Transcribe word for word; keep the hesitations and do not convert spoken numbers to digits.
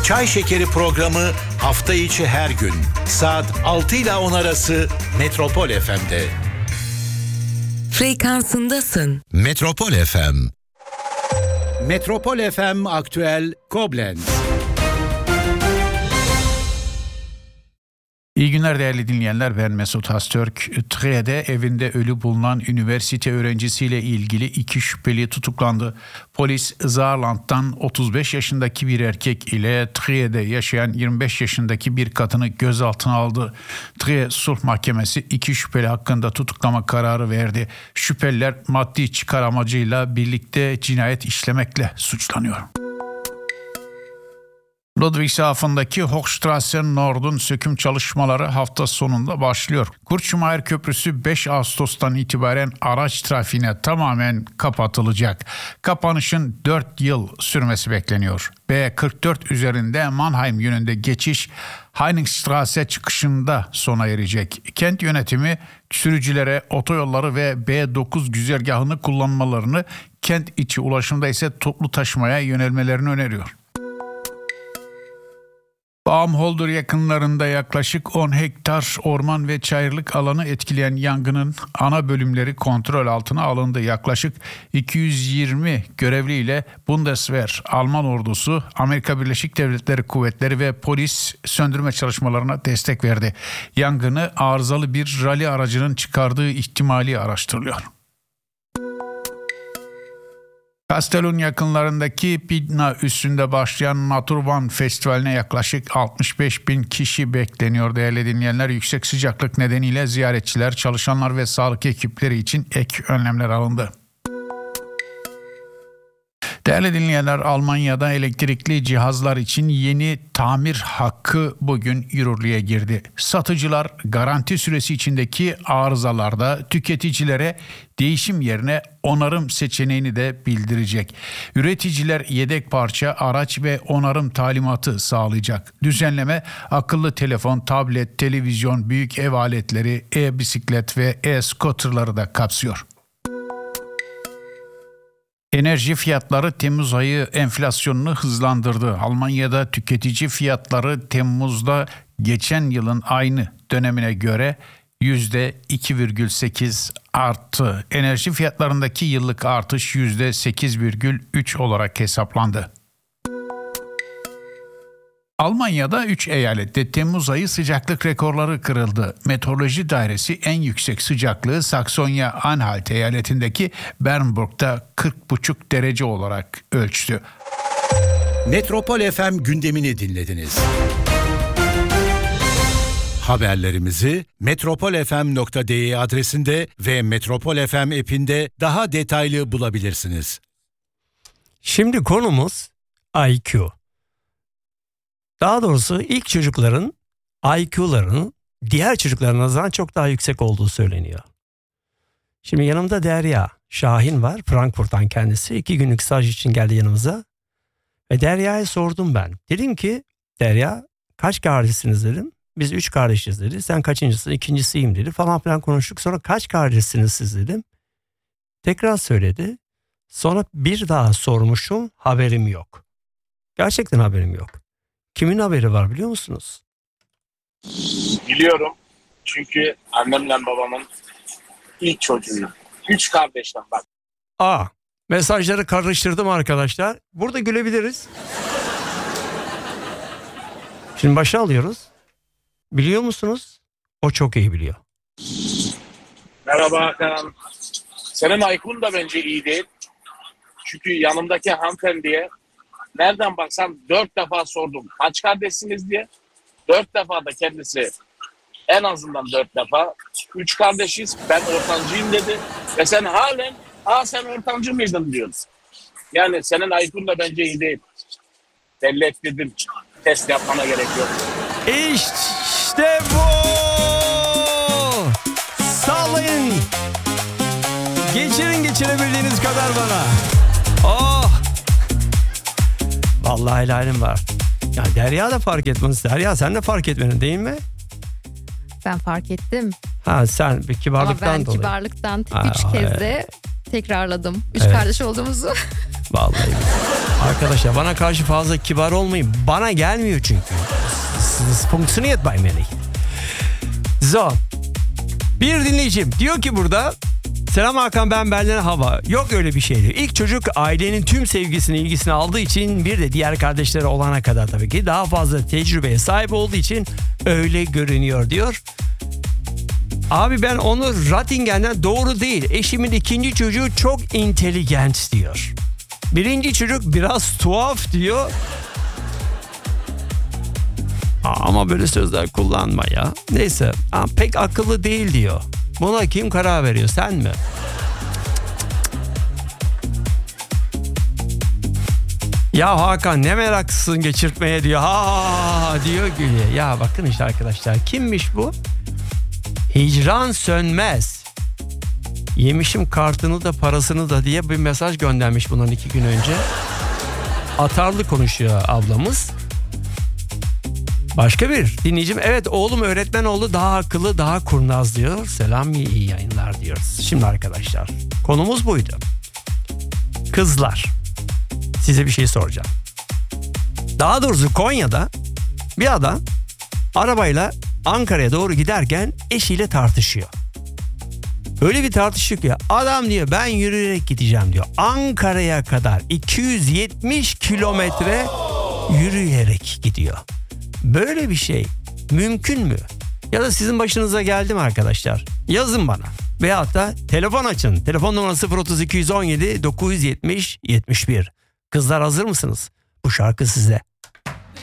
Çay Şekeri programı hafta içi her gün saat altı ile on arası Metropol F M'de. Frekansındasın. Metropol F M. Metropol F M Aktüel Koblenz. İyi günler değerli dinleyenler, ben Mesut Hastürk. Triye'de evinde ölü bulunan üniversite öğrencisiyle ilgili iki şüpheli tutuklandı. Polis Saarland'dan otuz beş yaşındaki bir erkek ile Triye'de yaşayan yirmi beş yaşındaki bir kadını gözaltına aldı. Triye Sulh Mahkemesi iki şüpheli hakkında tutuklama kararı verdi. Şüpheliler maddi çıkar amacıyla birlikte cinayet işlemekle suçlanıyor. Ludwigshafen'daki Hochstrasse Nord'un söküm çalışmaları hafta sonunda başlıyor. Kurtschmayer Köprüsü beş Ağustos'tan itibaren araç trafiğine tamamen kapatılacak. Kapanışın dört yıl sürmesi bekleniyor. B kırk dört üzerinde Mannheim yönünde geçiş Heiningstrasse çıkışında sona erecek. Kent yönetimi sürücülere otoyolları ve B dokuz güzergahını kullanmalarını, kent içi ulaşımda ise toplu taşımaya yönelmelerini öneriyor. Baumholder yakınlarında yaklaşık on hektar orman ve çayırlık alanı etkileyen yangının ana bölümleri kontrol altına alındı. Yaklaşık iki yüz yirmi görevliyle Bundeswehr, Alman ordusu, Amerika Birleşik Devletleri kuvvetleri ve polis söndürme çalışmalarına destek verdi. Yangını arızalı bir rally aracının çıkardığı ihtimali araştırılıyor. Kastel'un yakınlarındaki Pidna üssünde başlayan Naturvan Festivali'ne yaklaşık altmış beş bin kişi bekleniyor değerli dinleyenler. Yüksek sıcaklık nedeniyle ziyaretçiler, çalışanlar ve sağlık ekipleri için ek önlemler alındı. Değerli dinleyenler, Almanya'da elektrikli cihazlar için yeni tamir hakkı bugün yürürlüğe girdi. Satıcılar garanti süresi içindeki arızalarda tüketicilere değişim yerine onarım seçeneğini de bildirecek. Üreticiler yedek parça, araç ve onarım talimatı sağlayacak. Düzenleme akıllı telefon, tablet, televizyon, büyük ev aletleri, e-bisiklet ve e-scooterları da kapsıyor. Enerji fiyatları Temmuz ayı enflasyonunu hızlandırdı. Almanya'da tüketici fiyatları Temmuz'da geçen yılın aynı dönemine göre yüzde iki virgül sekiz arttı. Enerji fiyatlarındaki yıllık artış yüzde sekiz virgül üç olarak hesaplandı. Almanya'da üç eyalette Temmuz ayı sıcaklık rekorları kırıldı. Meteoroloji Dairesi en yüksek sıcaklığı Saksonya-Anhalt eyaletindeki Bernburg'da kırk buçuk derece olarak ölçtü. Metropol F M gündemini dinlediniz. Haberlerimizi metropol f m nokta d e adresinde ve Metropol F M app'inde daha detaylı bulabilirsiniz. Şimdi konumuz I Q. Daha doğrusu ilk çocukların I Q'larının diğer çocuklara nazaran çok daha yüksek olduğu söyleniyor. Şimdi yanımda Derya Şahin var, Frankfurt'tan kendisi. İki günlük staj için geldi yanımıza. Ve Derya'ya sordum ben. Dedim ki, Derya kaç kardeşsiniz dedim. Biz üç kardeşiz dedi. Sen kaçıncısın? İkincisiyim dedi. Falan filan konuştuk. Sonra kaç kardeşsiniz siz dedim. Tekrar söyledi. Sonra bir daha sormuşum, haberim yok. Gerçekten haberim yok. Kimin haberi var biliyor musunuz? Biliyorum. Çünkü annemle babamın ilk çocuğuyum. Üç kardeşten bak. Aa, mesajları karıştırdım arkadaşlar. Burada gülebiliriz. Şimdi başa alıyoruz. Biliyor musunuz? O çok iyi biliyor. Merhaba Hakan. Senin I Q'un da bence iyi değil. Çünkü yanımdaki hanımefendiye nereden baksan dört defa sordum. Kaç kardeşsiniz diye. Dört defa da kendisi, en azından dört defa, üç kardeşiz, ben ortancıyım dedi. Ve sen halen, aa sen ortancı mıydın diyorsun. Yani senin I Q'un da bence iyi değil. Belli ettirdim. Test yapmana gerek yok. İşte bu! Sallayın! Geçirin geçirebildiğiniz kadar bana. Oh! Vallahi helalim var. Ya Derya da fark etmez. Derya sen de fark etmedin değil mi? Ben fark ettim. Ha sen bir kibarlıktan Ama ben dolayı. kibarlıktan Aa, üç kez evet. de tekrarladım. Üç Evet. kardeş olduğumuzu. Vallahi. Arkadaşlar bana karşı fazla kibar olmayın. Bana gelmiyor çünkü. Es funktioniert bei mir nicht. So. Bir dinleyicim diyor ki burada, selam Hakan, ben Berlin Hava. Yok öyle bir şeydi. İlk çocuk ailenin tüm sevgisini, ilgisini aldığı için, bir de diğer kardeşleri olana kadar tabii ki daha fazla tecrübeye sahip olduğu için öyle görünüyor diyor. Abi ben onu Rattingen'den, doğru değil. Eşimin ikinci çocuğu çok intelligent diyor. Birinci çocuk biraz tuhaf diyor. Ama böyle sözler kullanma ya. Neyse, pek akıllı değil diyor. Buna kim karar veriyor, sen mi? Ya Hakan ne meraklısın geçirtmeye diyor. Ha diyor gülüyor. Ya bakın işte arkadaşlar, kimmiş bu? Hicran Sönmez. Yemişim kartını da parasını da diye bir mesaj göndermiş bundan iki gün önce. Atarlı konuşuyor ablamız. Başka bir dinleyicim, evet oğlum öğretmen oldu, daha akıllı, daha kurnaz diyor. Selam, iyi yayınlar diyoruz. Şimdi arkadaşlar, konumuz buydu. Kızlar, size bir şey soracağım. Daha doğrusu Konya'da bir adam arabayla Ankara'ya doğru giderken eşiyle tartışıyor. Öyle bir tartışıyor ki adam diyor ben yürüyerek gideceğim diyor. Ankara'ya kadar iki yüz yetmiş kilometre yürüyerek gidiyor. Böyle bir şey mümkün mü? Ya da sizin başınıza geldi mi arkadaşlar? Yazın bana. Veyahut da telefon açın. Telefon numarası sıfır otuz iki on yedi dokuz yüz yetmiş yetmiş bir. Kızlar hazır mısınız? Bu şarkı size.